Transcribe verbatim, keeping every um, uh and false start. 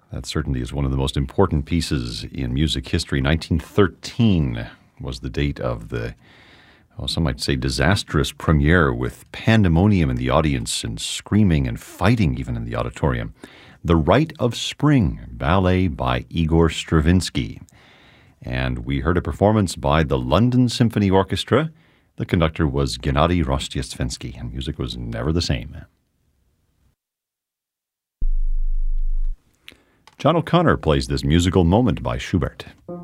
That certainly is one of the most important pieces in music history. nineteen thirteen was the date of the, well, some might say disastrous premiere with pandemonium in the audience and screaming and fighting even in the auditorium. The Rite of Spring, ballet by Igor Stravinsky. And we heard a performance by the London Symphony Orchestra. The conductor was Gennady Rostiestvensky, and music was never the same. John O'Connor plays this musical moment by Schubert.